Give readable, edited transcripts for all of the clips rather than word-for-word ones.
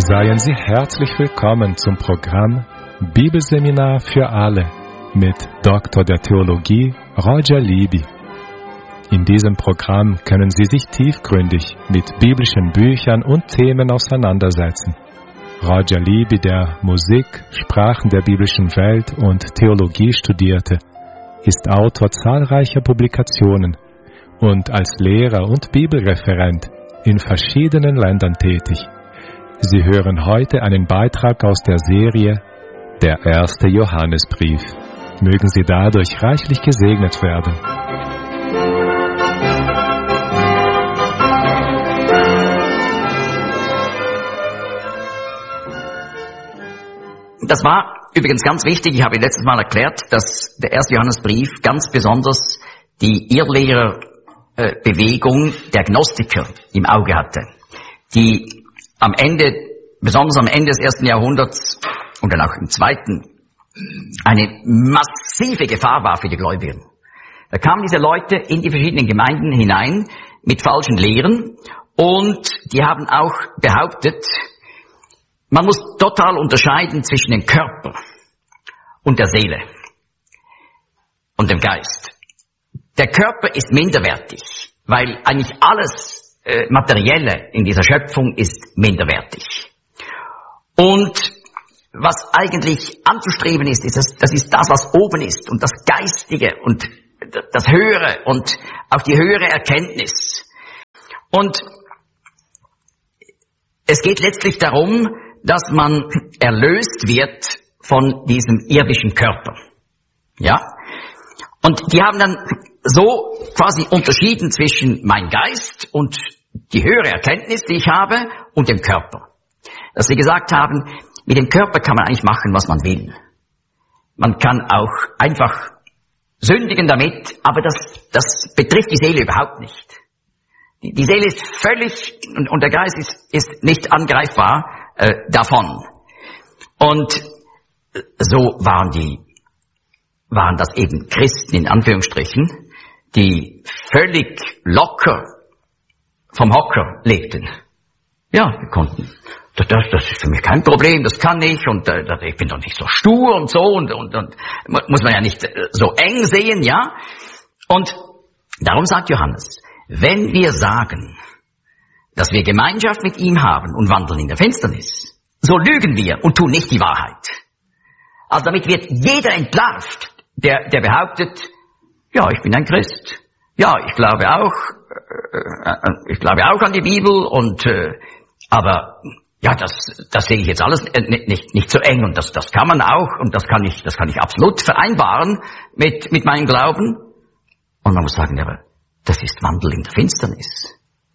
Seien Sie herzlich willkommen zum Programm Bibelseminar für alle mit Doktor der Theologie Roger Libby. In diesem Programm können Sie sich tiefgründig mit biblischen Büchern und Themen auseinandersetzen. Roger Libby, der Musik, Sprachen der biblischen Welt und Theologie studierte, ist Autor zahlreicher Publikationen und als Lehrer und Bibelreferent in verschiedenen Ländern tätig. Sie hören heute einen Beitrag aus der Serie Der erste Johannesbrief. Mögen Sie dadurch reichlich gesegnet werden. Das war übrigens ganz wichtig, ich habe letztes Mal erklärt, dass der erste Johannesbrief ganz besonders die Irrlehrerbewegung der Gnostiker im Auge hatte, die besonders am Ende des ersten Jahrhunderts und dann auch im zweiten, eine massive Gefahr war für die Gläubigen. Da kamen diese Leute in die verschiedenen Gemeinden hinein mit falschen Lehren und die haben auch behauptet, man muss total unterscheiden zwischen dem Körper und der Seele und dem Geist. Der Körper ist minderwertig, weil eigentlich alles Materielle in dieser Schöpfung ist minderwertig. Und was eigentlich anzustreben ist, das ist das, was oben ist und das Geistige und das Höhere und auch die höhere Erkenntnis. Und es geht letztlich darum, dass man erlöst wird von diesem irdischen Körper. Ja? Und die haben dann so quasi unterschieden zwischen mein Geist und die höhere Erkenntnis, die ich habe, und dem Körper. Dass sie gesagt haben, mit dem Körper kann man eigentlich machen, was man will. Man kann auch einfach sündigen damit, aber das betrifft die Seele überhaupt nicht. Die Seele ist völlig, und der Geist ist nicht angreifbar davon. Und so waren das eben Christen in Anführungsstrichen, die völlig locker vom Hocker lebten. Ja, wir konnten, das ist für mich kein Problem, das kann ich und ich bin doch nicht so stur und so und muss man ja nicht so eng sehen, ja. Und darum sagt Johannes, wenn wir sagen, dass wir Gemeinschaft mit ihm haben und wandeln in der Finsternis, so lügen wir und tun nicht die Wahrheit. Also damit wird jeder entlarvt, der behauptet, ja, ich bin ein Christ. Ja, ich glaube auch an die Bibel aber ja, das sehe ich jetzt alles nicht so eng und das kann man auch und das kann ich absolut vereinbaren mit meinem Glauben. Und man muss sagen, aber das ist Wandel in der Finsternis.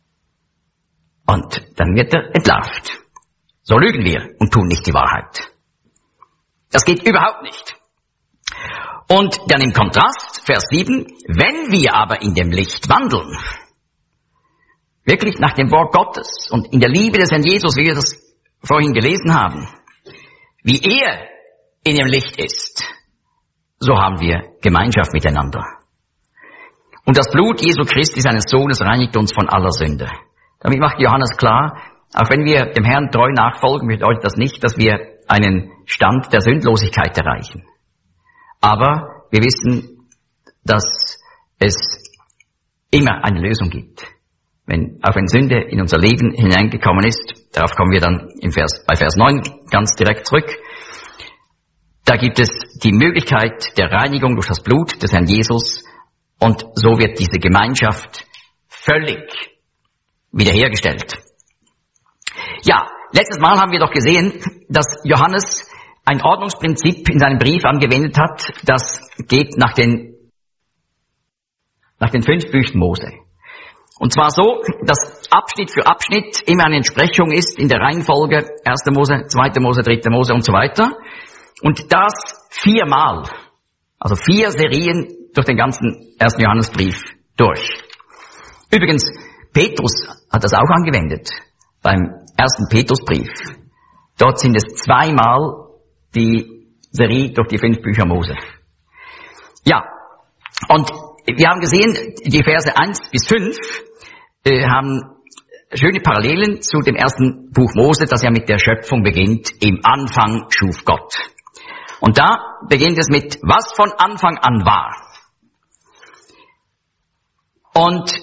Und dann wird er entlarvt. So lügen wir und tun nicht die Wahrheit. Das geht überhaupt nicht. Und dann im Kontrast, Vers 7, wenn wir aber in dem Licht wandeln, wirklich nach dem Wort Gottes und in der Liebe des Herrn Jesus, wie wir das vorhin gelesen haben, wie er in dem Licht ist, so haben wir Gemeinschaft miteinander. Und das Blut Jesu Christi, seines Sohnes, reinigt uns von aller Sünde. Damit macht Johannes klar, auch wenn wir dem Herrn treu nachfolgen, bedeutet das nicht, dass wir einen Stand der Sündlosigkeit erreichen. Aber wir wissen, dass es immer eine Lösung gibt. Auch wenn Sünde in unser Leben hineingekommen ist, darauf kommen wir dann bei Vers 9 ganz direkt zurück, da gibt es die Möglichkeit der Reinigung durch das Blut des Herrn Jesus und so wird diese Gemeinschaft völlig wiederhergestellt. Ja, letztes Mal haben wir doch gesehen, dass Johannes ein Ordnungsprinzip in seinem Brief angewendet hat, das geht nach den 5 Büchern Mose. Und zwar so, dass Abschnitt für Abschnitt immer eine Entsprechung ist in der Reihenfolge 1. Mose, 2. Mose, 3. Mose und so weiter. Und das 4-mal, also 4 Serien durch den ganzen 1. Johannesbrief durch. Übrigens, Petrus hat das auch angewendet beim 1. Petrusbrief. Dort sind es 2-mal die Serie durch die 5 Bücher Mose. Ja, und wir haben gesehen, die Verse 1 bis 5 haben schöne Parallelen zu dem ersten Buch Mose, das ja mit der Schöpfung beginnt. Im Anfang schuf Gott. Und da beginnt es mit, was von Anfang an war. Und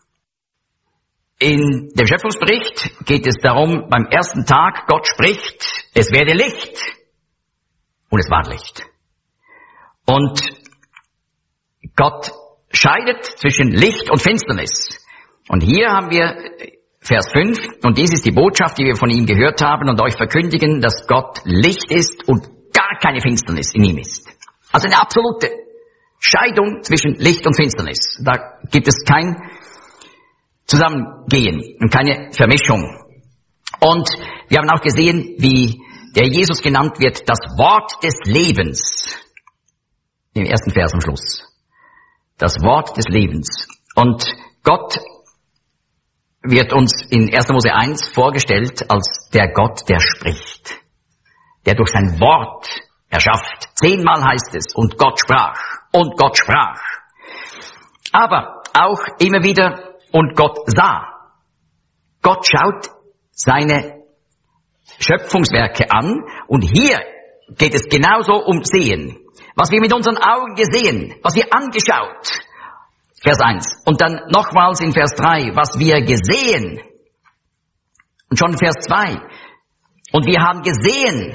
in dem Schöpfungsbericht geht es darum, beim ersten Tag, Gott spricht, es werde Licht. Und es war Licht. Und Gott scheidet zwischen Licht und Finsternis. Und hier haben wir Vers 5, und dies ist die Botschaft, die wir von ihm gehört haben und euch verkündigen, dass Gott Licht ist und gar keine Finsternis in ihm ist. Also eine absolute Scheidung zwischen Licht und Finsternis. Da gibt es kein Zusammengehen und keine Vermischung. Und wir haben auch gesehen, wie der Jesus genannt wird, das Wort des Lebens. Im ersten Vers am Schluss. Das Wort des Lebens. Und Gott wird uns in 1. Mose 1 vorgestellt als der Gott, der spricht. Der durch sein Wort erschafft. 10-mal heißt es, und Gott sprach. Und Gott sprach. Aber auch immer wieder, und Gott sah. Gott schaut seine Schöpfungswerke an, und hier geht es genauso um Sehen. Was wir mit unseren Augen gesehen, was wir angeschaut. Vers 1. Und dann nochmals in Vers 3, was wir gesehen. Und schon Vers 2. Und wir haben gesehen.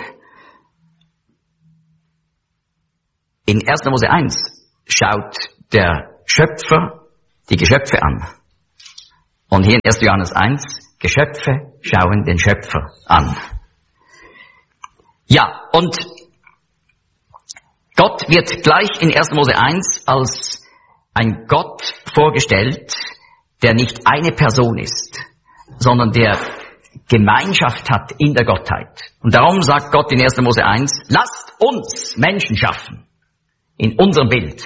In 1. Mose 1 schaut der Schöpfer die Geschöpfe an. Und hier in 1. Johannes 1, Geschöpfe schauen den Schöpfer an. Ja, und Gott wird gleich in 1. Mose 1 als ein Gott vorgestellt, der nicht eine Person ist, sondern der Gemeinschaft hat in der Gottheit. Und darum sagt Gott in 1. Mose 1, lasst uns Menschen schaffen, in unserem Bild.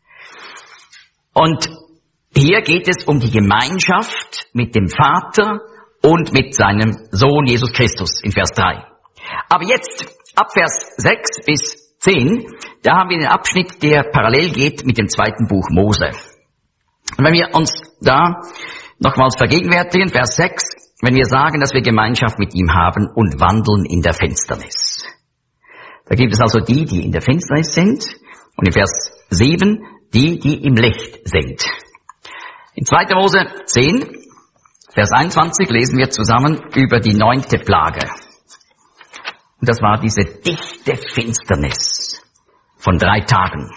Und hier geht es um die Gemeinschaft mit dem Vater und mit seinem Sohn Jesus Christus in Vers 3. Aber jetzt, ab Vers 6 bis 10, da haben wir den Abschnitt, der parallel geht mit dem zweiten Buch Mose. Und wenn wir uns da nochmals vergegenwärtigen, Vers 6, wenn wir sagen, dass wir Gemeinschaft mit ihm haben und wandeln in der Finsternis. Da gibt es also die, die in der Finsternis sind, und in Vers 7, die im Licht sind. In 2. Mose 10, Vers 21 lesen wir zusammen über die 9. Plage. Und das war diese dichte Finsternis von 3 Tagen.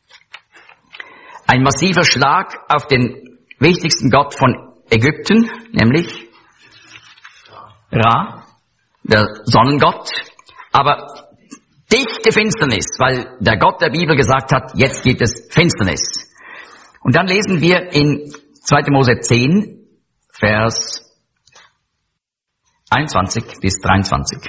Ein massiver Schlag auf den wichtigsten Gott von Ägypten, nämlich Ra, der Sonnengott. Aber dichte Finsternis, weil der Gott der Bibel gesagt hat, jetzt gibt es Finsternis. Und dann lesen wir in 2. Mose 10, Vers 21 bis 23.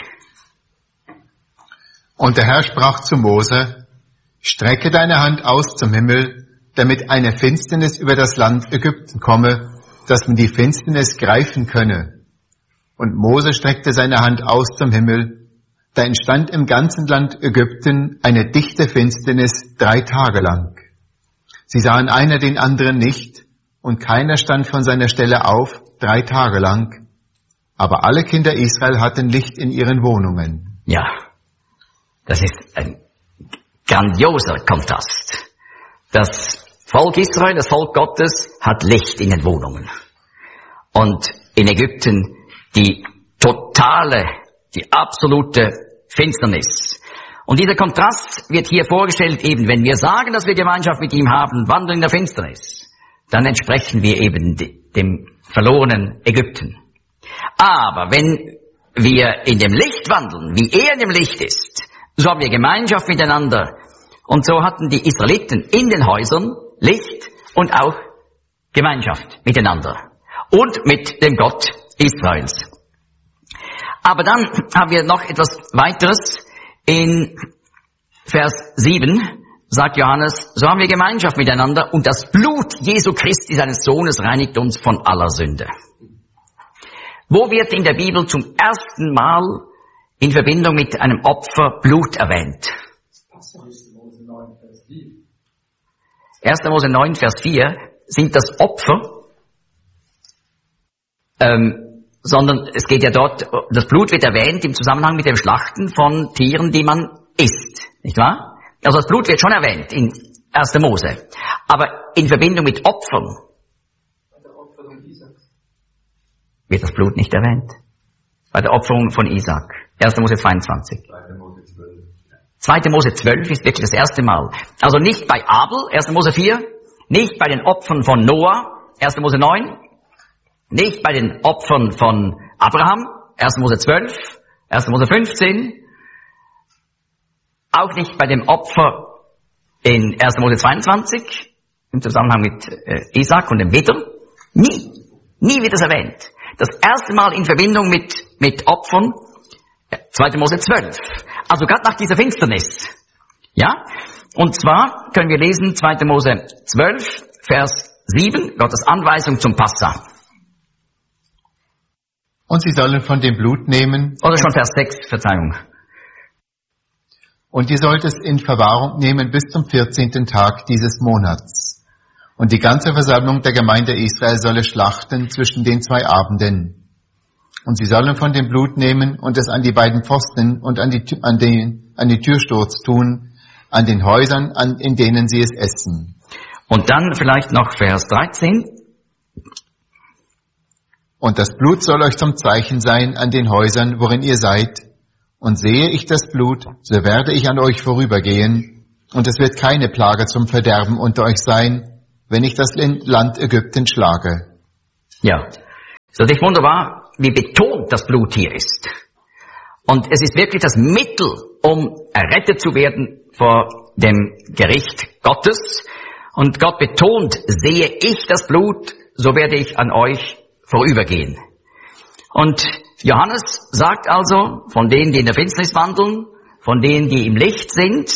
Und der Herr sprach zu Mose, strecke deine Hand aus zum Himmel, damit eine Finsternis über das Land Ägypten komme, dass man die Finsternis greifen könne. Und Mose streckte seine Hand aus zum Himmel, da entstand im ganzen Land Ägypten eine dichte Finsternis 3 Tage lang. Sie sahen einer den anderen nicht, und keiner stand von seiner Stelle auf 3 Tage lang. Aber alle Kinder Israel hatten Licht in ihren Wohnungen. Ja, das ist ein grandioser Kontrast. Das Volk Israel, das Volk Gottes, hat Licht in den Wohnungen. Und in Ägypten die totale, die absolute Finsternis. Und dieser Kontrast wird hier vorgestellt, eben wenn wir sagen, dass wir Gemeinschaft mit ihm haben, wandeln in der Finsternis, dann entsprechen wir eben dem verlorenen Ägypten. Aber wenn wir in dem Licht wandeln, wie er in dem Licht ist, so haben wir Gemeinschaft miteinander. Und so hatten die Israeliten in den Häusern Licht und auch Gemeinschaft miteinander. Und mit dem Gott Israels. Aber dann haben wir noch etwas weiteres. In Vers 7 sagt Johannes, so haben wir Gemeinschaft miteinander und das Blut Jesu Christi, seines Sohnes, reinigt uns von aller Sünde. Wo wird in der Bibel zum ersten Mal in Verbindung mit einem Opfer Blut erwähnt? 1. Mose 9, Vers 4 sind das Opfer, sondern es geht ja dort, das Blut wird erwähnt im Zusammenhang mit dem Schlachten von Tieren, die man isst, nicht wahr? Also das Blut wird schon erwähnt in 1. Mose, aber in Verbindung mit Opfern wird das Blut nicht erwähnt. Bei der Opferung von Isaac, 1. Mose 22. 2. Mose 12 ist wirklich das erste Mal. Also nicht bei Abel, 1. Mose 4, nicht bei den Opfern von Noah, 1. Mose 9, nicht bei den Opfern von Abraham, 1. Mose 12, 1. Mose 15, auch nicht bei dem Opfer in 1. Mose 22, im Zusammenhang mit Isaac und dem Widder. Nie wird das erwähnt. Das erste Mal in Verbindung mit Opfern, 2. Mose 12. Also gerade nach dieser Finsternis. Ja? Und zwar können wir lesen 2. Mose 12, Vers 7, Gottes Anweisung zum Passa. Und sie sollen von dem Blut nehmen. Oder schon Vers 6, Verzeihung. Und ihr sollt es in Verwahrung nehmen bis zum 14. Tag dieses Monats. Und die ganze Versammlung der Gemeinde Israel solle schlachten zwischen den 2 Abenden. Und sie sollen von dem Blut nehmen und es an die beiden Pfosten und an die Türsturz tun, an den Häusern, in denen sie es essen. Und dann vielleicht noch Vers 13. Und das Blut soll euch zum Zeichen sein an den Häusern, worin ihr seid. Und sehe ich das Blut, so werde ich an euch vorübergehen. Und es wird keine Plage zum Verderben unter euch sein, wenn ich das Land Ägypten schlage. Ja, das ist nicht wunderbar, wie betont das Blut hier ist. Und es ist wirklich das Mittel, um errettet zu werden vor dem Gericht Gottes. Und Gott betont, sehe ich das Blut, so werde ich an euch vorübergehen. Und Johannes sagt also, von denen, die in der Finsternis wandeln, von denen, die im Licht sind,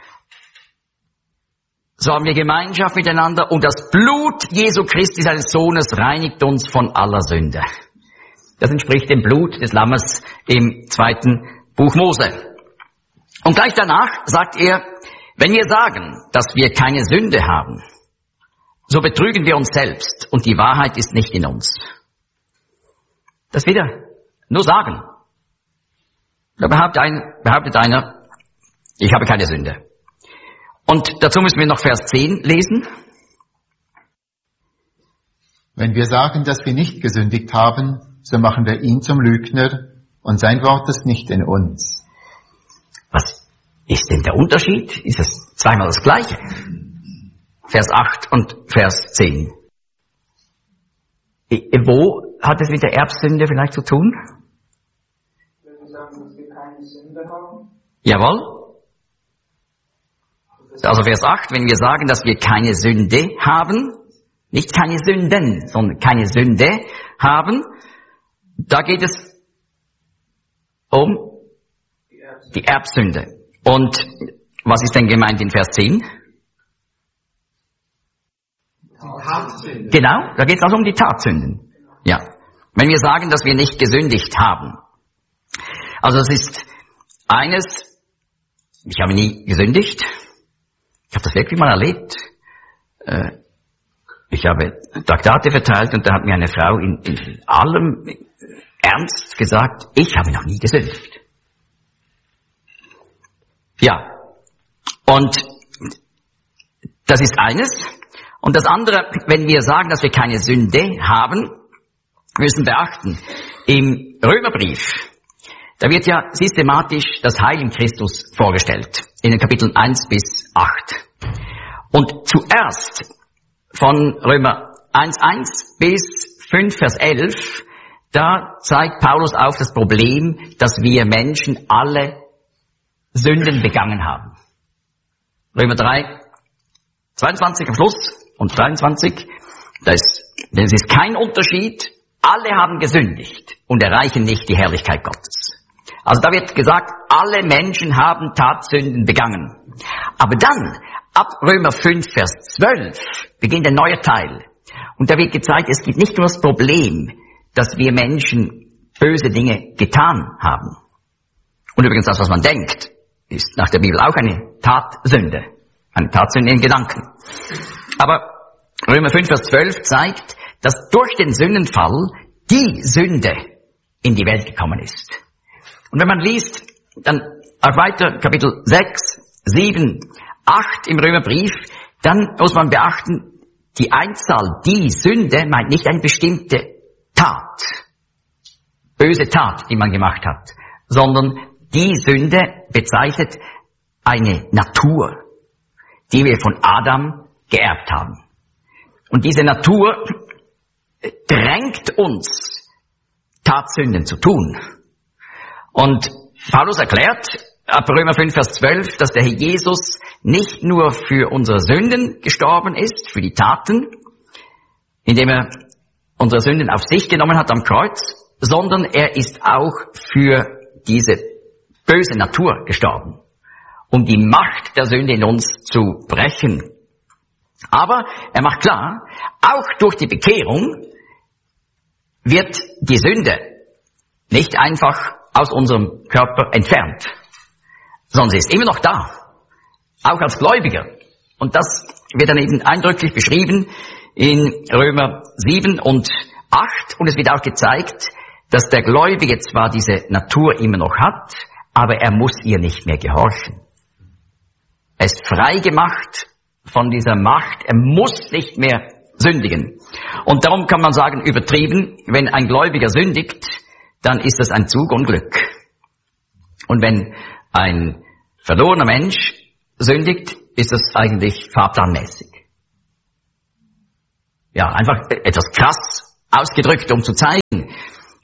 so haben wir Gemeinschaft miteinander und das Blut Jesu Christi, seines Sohnes, reinigt uns von aller Sünde. Das entspricht dem Blut des Lammes im 2. Buch Mose. Und gleich danach sagt er, wenn wir sagen, dass wir keine Sünde haben, so betrügen wir uns selbst und die Wahrheit ist nicht in uns. Das wieder nur sagen. Da behauptet einer, ich habe keine Sünde. Und dazu müssen wir noch Vers 10 lesen. Wenn wir sagen, dass wir nicht gesündigt haben, so machen wir ihn zum Lügner und sein Wort ist nicht in uns. Was ist denn der Unterschied? Ist es zweimal das Gleiche? Vers 8 und Vers 10. Wo hat es mit der Erbsünde vielleicht zu tun? Wenn wir sagen, dass wir keine Sünde haben. Jawohl. Also Vers 8, wenn wir sagen, dass wir keine Sünde haben, nicht keine Sünden, sondern keine Sünde haben, da geht es um die Erbsünde. Und was ist denn gemeint in Vers 10? Genau, da geht es also um die Tatsünden. Ja. Wenn wir sagen, dass wir nicht gesündigt haben. Also das ist eines, ich habe nie gesündigt. Ich habe das wirklich mal erlebt. Ich habe Traktate verteilt und da hat mir eine Frau in allem Ernst gesagt, ich habe noch nie gesündigt. Ja, und das ist eines. Und das andere, wenn wir sagen, dass wir keine Sünde haben, müssen beachten, im Römerbrief, da wird ja systematisch das Heil in Christus vorgestellt, in den Kapiteln 1 bis 8. Und zuerst von Römer 1,1 bis 5, Vers 11, da zeigt Paulus auf das Problem, dass wir Menschen alle Sünden begangen haben. Römer 3, 22 am Schluss und 23, das ist kein Unterschied, alle haben gesündigt und erreichen nicht die Herrlichkeit Gottes. Also da wird gesagt, alle Menschen haben Tatsünden begangen. Aber dann, ab Römer 5, Vers 12, beginnt ein neuer Teil. Und da wird gezeigt, es gibt nicht nur das Problem, dass wir Menschen böse Dinge getan haben. Und übrigens das, was man denkt, ist nach der Bibel auch eine Tatsünde. Eine Tatsünde in Gedanken. Aber Römer 5, Vers 12 zeigt, dass durch den Sündenfall die Sünde in die Welt gekommen ist. Und wenn man liest, dann auch weiter, Kapitel 6, 7, 8 im Römerbrief, dann muss man beachten, die Einzahl, die Sünde, meint nicht eine bestimmte Tat, böse Tat, die man gemacht hat, sondern die Sünde bezeichnet eine Natur, die wir von Adam geerbt haben. Und diese Natur drängt uns, Tatsünden zu tun. Und Paulus erklärt, ab Römer 5, Vers 12, dass der Herr Jesus nicht nur für unsere Sünden gestorben ist, für die Taten, indem er unsere Sünden auf sich genommen hat am Kreuz, sondern er ist auch für diese böse Natur gestorben, um die Macht der Sünde in uns zu brechen. Aber er macht klar, auch durch die Bekehrung wird die Sünde nicht einfach aus unserem Körper entfernt, sondern sie ist immer noch da, auch als Gläubiger. Und das wird dann eben eindrücklich beschrieben in Römer 7 und 8. Und es wird auch gezeigt, dass der Gläubige zwar diese Natur immer noch hat, aber er muss ihr nicht mehr gehorchen. Er ist frei gemacht von dieser Macht, er muss nicht mehr sündigen. Und darum kann man sagen, übertrieben, wenn ein Gläubiger sündigt, dann ist das ein Zug und Glück. Und wenn ein verlorener Mensch sündigt, ist das eigentlich fahrplanmäßig. Ja, einfach etwas krass ausgedrückt, um zu zeigen,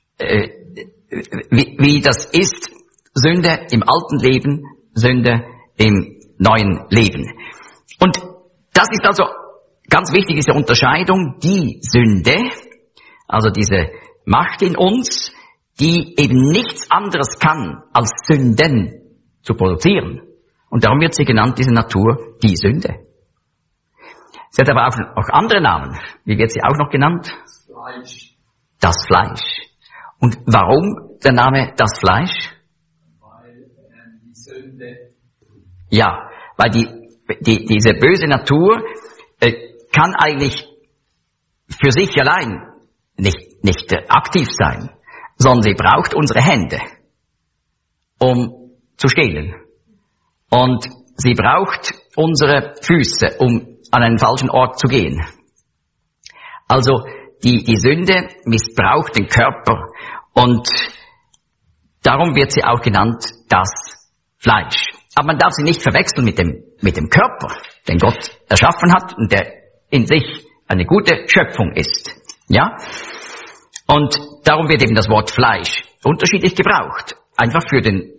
wie das ist, Sünde im alten Leben, Sünde im neuen Leben. Und das ist also ganz wichtig, diese Unterscheidung, die Sünde, also diese Macht in uns, die eben nichts anderes kann, als Sünden zu produzieren. Und darum wird sie genannt, diese Natur, die Sünde. Sie hat aber auch noch andere Namen. Wie wird sie auch noch genannt? Fleisch. Das Fleisch. Und warum der Name das Fleisch? Weil die Sünde. Ja, weil diese böse Natur kann eigentlich für sich allein nicht aktiv sein, sondern sie braucht unsere Hände, um zu stehlen. Und sie braucht unsere Füße, um an einen falschen Ort zu gehen. Also die Sünde missbraucht den Körper und darum wird sie auch genannt das Fleisch. Aber man darf sie nicht verwechseln mit dem Körper, den Gott erschaffen hat und der in sich eine gute Schöpfung ist. Ja? Und darum wird eben das Wort Fleisch unterschiedlich gebraucht. Einfach für den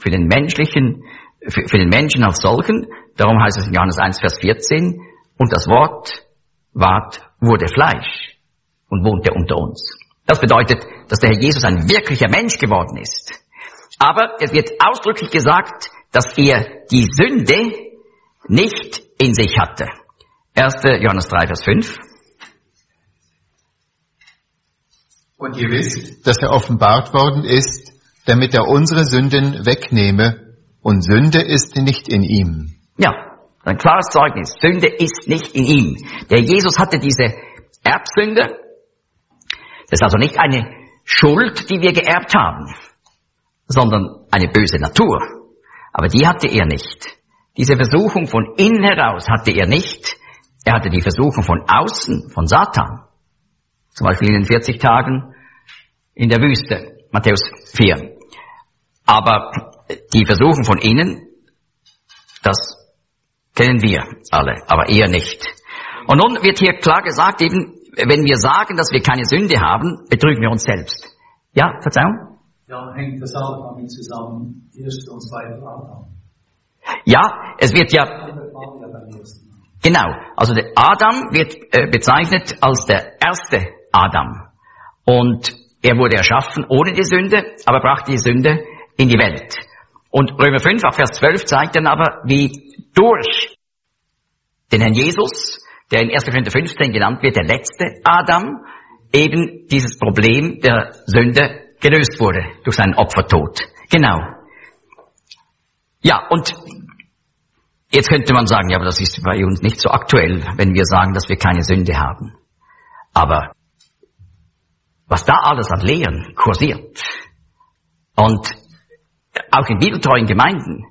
Menschen als solchen. Darum heißt es in Johannes 1, Vers 14, und das Wort wurde Fleisch und wohnte unter uns. Das bedeutet, dass der Herr Jesus ein wirklicher Mensch geworden ist. Aber es wird ausdrücklich gesagt, dass er die Sünde nicht in sich hatte. 1. Johannes 3, Vers 5. Und ihr wisst, dass er offenbart worden ist, damit er unsere Sünden wegnehme, und Sünde ist nicht in ihm. Ja, ein klares Zeugnis. Sünde ist nicht in ihm. Der Jesus hatte diese Erbsünde. Das ist also nicht eine Schuld, die wir geerbt haben, sondern eine böse Natur. Aber die hatte er nicht. Diese Versuchung von innen heraus hatte er nicht. Er hatte die Versuchung von außen, von Satan. Zum Beispiel in den 40 Tagen in der Wüste, Matthäus 4. Aber die Versuchung von innen, das kennen wir alle, aber er nicht. Und nun wird hier klar gesagt, eben, wenn wir sagen, dass wir keine Sünde haben, betrügen wir uns selbst. Ja, Verzeihung? Ja, hängt das auch damit zusammen, 1. und 2. Adam. Ja, es wird ja, genau, also der Adam wird bezeichnet als der erste Adam. Und er wurde erschaffen ohne die Sünde, aber brachte die Sünde in die Welt. Und Römer 5, Vers 12 zeigt dann aber, wie durch den Herrn Jesus, der in 1. Korinther 15 genannt wird, der letzte Adam, eben dieses Problem der Sünde gelöst wurde durch seinen Opfertod. Genau. Ja, und jetzt könnte man sagen, ja, aber das ist bei uns nicht so aktuell, wenn wir sagen, dass wir keine Sünde haben. Aber was da alles an Lehren kursiert. Und auch in bibeltreuen Gemeinden.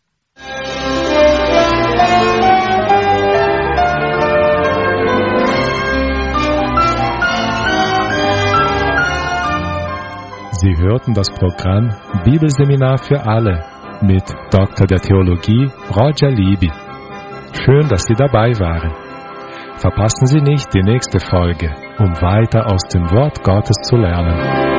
Sie hörten das Programm Bibelseminar für alle mit Dr. der Theologie Roger Libby. Schön, dass Sie dabei waren. Verpassen Sie nicht die nächste Folge, um weiter aus dem Wort Gottes zu lernen.